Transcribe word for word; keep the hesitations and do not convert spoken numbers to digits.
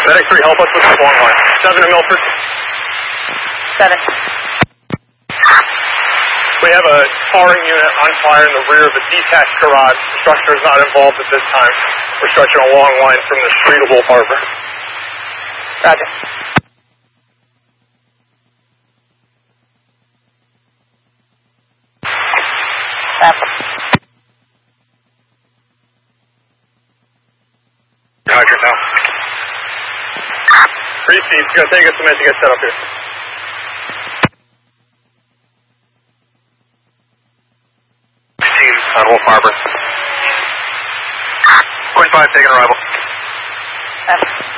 Medic three, help us with this long line. seven to Milford. seven. We have a towering unit on fire in the rear of a detached garage. The structure is not involved at this time. We're stretching a long line from the street of Wolf Harbor. Roger. Apple. Roger, now. Three feet. It's going to take us a minute to get set up here. Team on Wolf Harbor. point five, taking arrival. Apple.